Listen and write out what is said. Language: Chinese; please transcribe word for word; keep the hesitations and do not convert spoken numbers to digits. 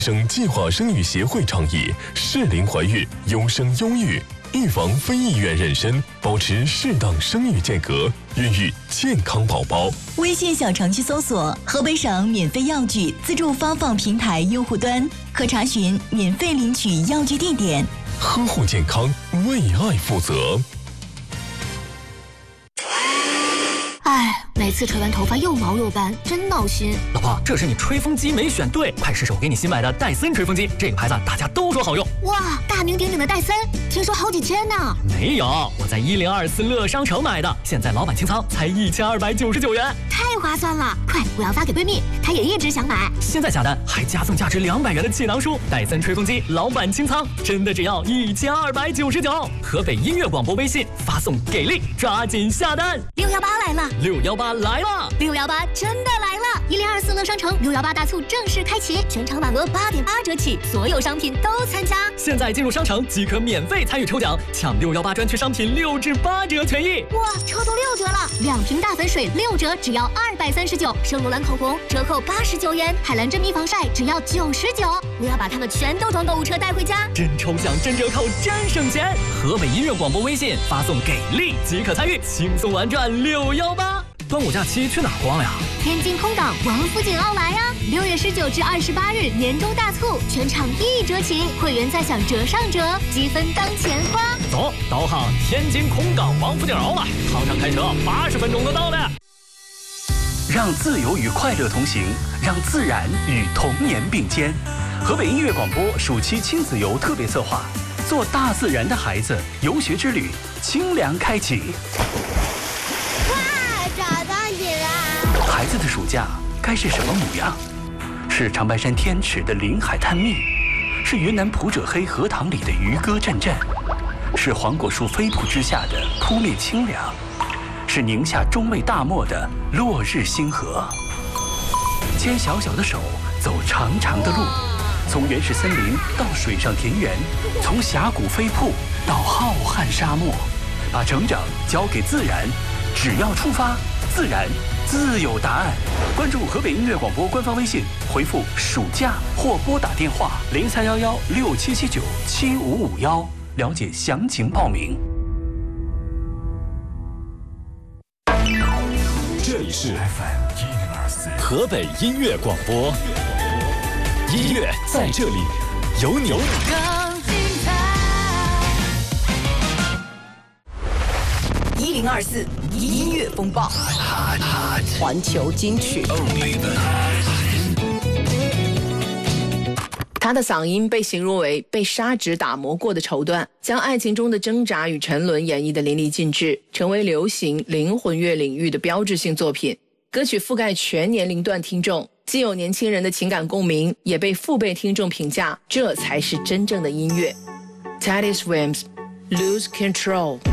省计划生育协会倡议，适龄怀孕优生优育，预防非意愿妊娠，保持适当生育间隔，孕育健康宝宝。 微信小程序搜索河北省免费药具自助发放平台用户端，可查询免费领取药具地点。 呵护健康，为爱负责。 哎，每次吹完头发又毛又干，真闹心。 老婆，这是你吹风机没选对，快试试我给你新买的戴森吹风机，这个牌子大家都说好用。 哇，大名鼎鼎的戴森，听说好几千呢。 没有，我在一零二四乐商城买的，现在老板清仓才一千二百九十九元， 太划算了！快，我要发给闺蜜，她也一直想买。 现在下单还加赠价值两百元的气囊书，戴森吹风机老板清仓，真的只要一千二百九十九。河北音乐广播微信发送给力，抓紧下单。 六幺八来了， 六幺八来了， 六幺八真的来了！一零二四乐商城六幺八大促正式开启，全场满额八点八折起，所有商品都参加。 现在进入商城即可免费参与抽奖，抢六幺八专区商品六至八折权益。 哇，抽到六折了！两瓶大粉水六折，只要二百三十九；圣罗兰口红折扣八十九元；海蓝珍妮防晒只要九十九。我要把它们全都装购物车带回家， 真抽奖、真折扣、真省钱！河北音乐广播微信发送给力即可参与，轻松玩转六幺八。端午假期去哪儿逛呀？ 天津空港王府井奥莱啊！六月十九至二十八日年终大促，全场一折起，会员再享折上折，积分当钱花。 走，导航天津空港王府井奥莱，航上开车八十分钟就到了。 让自由与快乐同行，让自然与童年并肩。河北音乐广播暑期亲子游特别策划，做大自然的孩子游学之旅，清凉开启。孩子的暑假该是什么模样？是长白山天池的临海探秘，是云南普者黑荷塘里的渔歌阵阵，是黄果树飞瀑之下的扑面清凉，是宁夏中卫大漠的落日星河。牵小小的手，走长长的路，从原始森林到水上田园，从峡谷飞瀑到浩瀚沙漠，把成长交给自然，只要出发，自然自有答案。关注河北音乐广播官方微信，回复暑假或拨打电话零三幺幺六七七九七五五幺，了解详情报名。 这里是 F M 一零二四河北音乐广播，音乐在这里，有你。 一零二四音乐风暴，环球金曲。 他的嗓音被形容为被砂纸打磨过的绸缎，将爱情中的挣扎与沉沦演绎得淋漓尽致，成为流行灵魂乐领域的标志性作品。歌曲覆盖全年龄段听众，既有年轻人的情感共鸣，也被父辈听众评价这才是真正的音乐。Teddy Swims Lose Control。